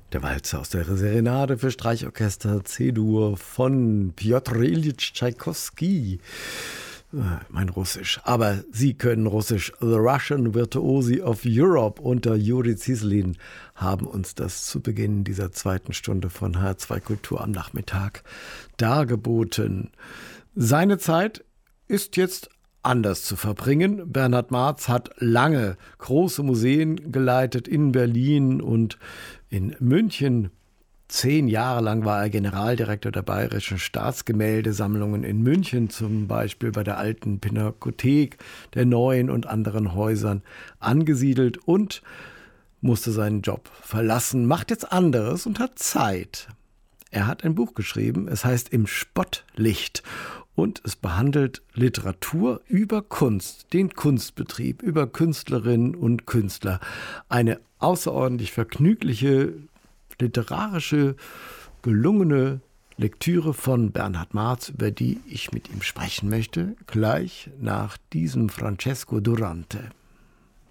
Der Walzer aus der Serenade für Streichorchester C-Dur von Pjotr Iljitsch Tschaikowski. Mein Russisch. Aber Sie können Russisch. The Russian Virtuosi of Europe unter Juri Zieselin haben uns das zu Beginn dieser zweiten Stunde von HR2 Kultur am Nachmittag dargeboten. Seine Zeit ist jetzt anders zu verbringen. Bernhard Marx hat lange große Museen geleitet in Berlin und in München. 10 Jahre lang war er Generaldirektor der Bayerischen Staatsgemäldesammlungen in München, zum Beispiel bei der Alten Pinakothek, der Neuen und anderen Häusern angesiedelt und musste seinen Job verlassen, macht jetzt anderes und hat Zeit. Er hat ein Buch geschrieben, es heißt Im Spottlicht und es behandelt Literatur über Kunst, den Kunstbetrieb, über Künstlerinnen und Künstler. Eine außerordentlich vergnügliche, literarische, gelungene Lektüre von Bernhard Marx, über die ich mit ihm sprechen möchte, gleich nach diesem Francesco Durante.